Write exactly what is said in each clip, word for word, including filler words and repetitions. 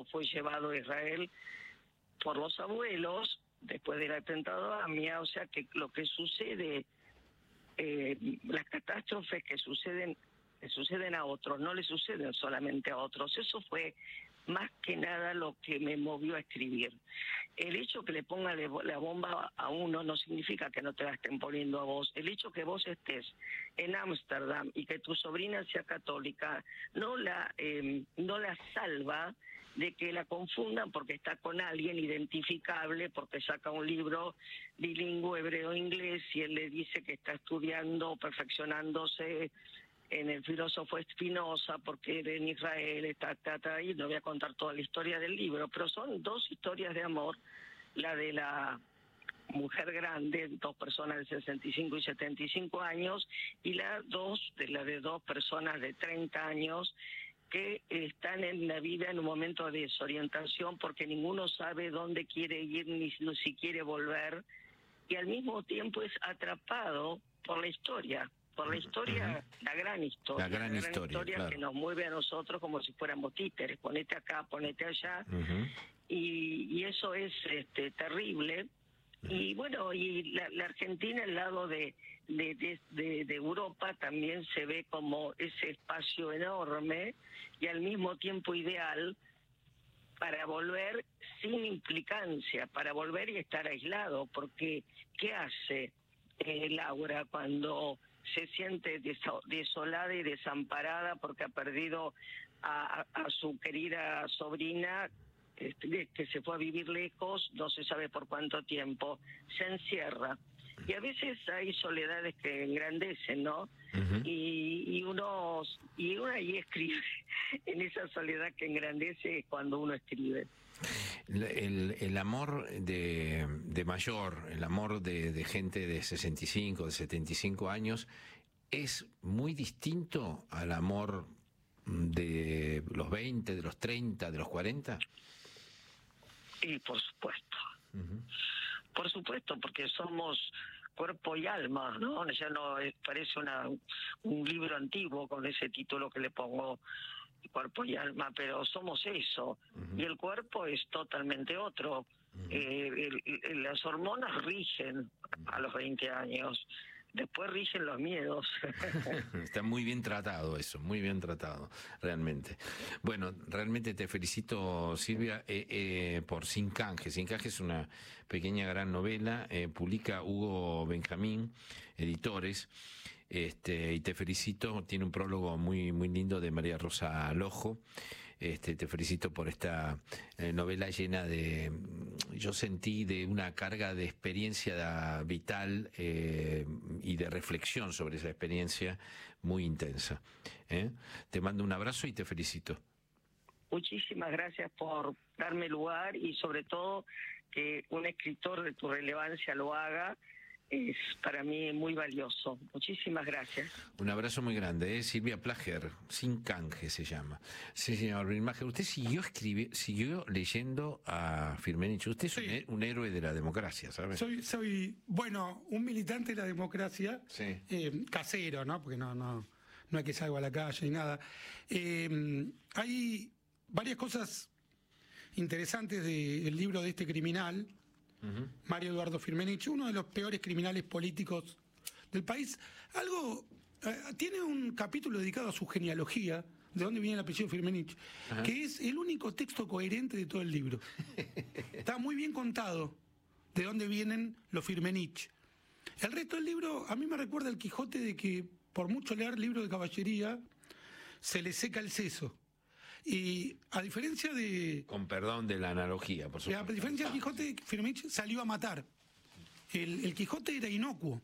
fue llevado a Israel por los abuelos después del atentado a Amia, o sea que lo que sucede, eh, las catástrofes que suceden, que suceden a otros, no le suceden solamente a otros. Eso fue más que nada lo que me movió a escribir. El hecho que le ponga la bomba a uno no significa que no te la estén poniendo a vos. El hecho que vos estés en Ámsterdam y que tu sobrina sea católica no la eh, no la salva de que la confundan porque está con alguien identificable, porque saca un libro bilingüe hebreo-inglés y él le dice que está estudiando, perfeccionándose en el filósofo Spinoza, porque él en Israel está, está, está ahí. No voy a contar toda la historia del libro, pero son dos historias de amor, la de la mujer grande, dos personas de sesenta y cinco y setenta y cinco años, y la dos de la de dos personas de treinta años que están en la vida en un momento de desorientación porque ninguno sabe dónde quiere ir ni si quiere volver, y al mismo tiempo es atrapado por la historia. Por la historia, uh-huh. la gran historia, la gran, la gran historia, historia claro. que nos mueve a nosotros como si fuéramos títeres, ponete acá, ponete allá, uh-huh. y, y eso es este, terrible. Uh-huh. Y bueno, y la, la Argentina al lado de, de, de, de, de Europa también se ve como ese espacio enorme y al mismo tiempo ideal para volver sin implicancia, para volver y estar aislado, porque ¿qué hace eh, Laura cuando se siente desolada y desamparada porque ha perdido a, a, a su querida sobrina, este, que se fue a vivir lejos, no se sabe por cuánto tiempo? Se encierra. Y a veces hay soledades que engrandecen, ¿no? Uh-huh. Y, y uno y uno ahí escribe en esa soledad que engrandece cuando uno escribe. El, el amor de, de mayor, el amor de, de gente de sesenta y cinco, de setenta y cinco años, es muy distinto al amor de los veinte, de los treinta, de los cuarenta. Sí, por supuesto. Uh-huh. Por supuesto, porque somos cuerpo y alma, ¿no? Ya no parece una un libro antiguo con ese título que le pongo, Cuerpo y Alma, pero somos eso. Uh-huh. Y el cuerpo es totalmente otro. Uh-huh. Eh, el, el, las hormonas rigen a los veinte años. Después rigen los miedos. Está muy bien tratado eso, muy bien tratado, realmente. Bueno, realmente te felicito, Silvia, eh, eh, por Sin Canje. Sin Canje es una pequeña gran novela, eh, publica Hugo Benjamín, editores, este, y te felicito. Tiene un prólogo muy muy lindo de María Rosa Lojo. Este, te felicito por esta eh, novela llena de, yo sentí, de una carga de experiencia vital eh, y de reflexión sobre esa experiencia muy intensa. ¿eh? Te mando un abrazo y te felicito. Muchísimas gracias por darme lugar y sobre todo que un escritor de tu relevancia lo haga. Es para mí muy valioso. Muchísimas gracias. Un abrazo muy grande, ¿eh? Silvia Plager, Sin Canje se llama. Sí, señor Brinmacher, usted siguió escribi siguió leyendo a Firmenich. Usted es sí. un, un héroe de la democracia, ¿sabes? Soy, soy, bueno, un militante de la democracia, sí. eh, casero, ¿no? Porque no, no, no es que salgo a la calle ni nada. Eh, hay varias cosas interesantes del libro de este criminal, Uh-huh. Mario Eduardo Firmenich, uno de los peores criminales políticos del país. Algo eh, tiene un capítulo dedicado a su genealogía, de dónde viene el apellido Firmenich, uh-huh. que es el único texto coherente de todo el libro. Está muy bien contado de dónde vienen los Firmenich. El resto del libro a mí me recuerda al Quijote, de que por mucho leer libros de caballería se le seca el seso. Y a diferencia de... Con perdón de la analogía, por supuesto. A diferencia del Quijote, Firmenich salió a matar. El, el Quijote era inocuo,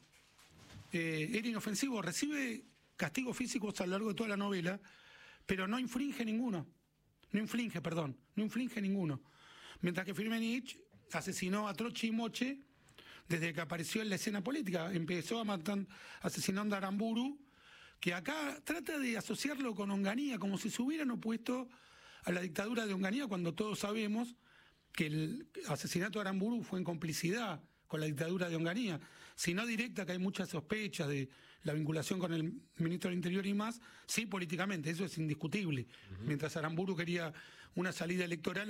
eh, era inofensivo, recibe castigos físicos a lo largo de toda la novela, pero no infringe ninguno. No inflige, perdón, no inflige ninguno. Mientras que Firmenich asesinó a Troche y Moche desde que apareció en la escena política. Empezó a matar, asesinando a Aramburu, que acá trata de asociarlo con Onganía, como si se hubieran opuesto a la dictadura de Onganía, cuando todos sabemos que el asesinato de Aramburu fue en complicidad con la dictadura de Onganía, si no directa, que hay muchas sospechas de la vinculación con el ministro del Interior y más, sí políticamente, eso es indiscutible. Uh-huh. Mientras Aramburu quería una salida electoral,